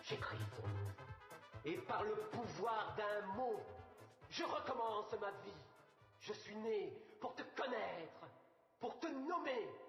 J'écris ton nom. Et par le pouvoir d'un mot, je recommence ma vie. Je suis né pour te connaître, pour te nommer.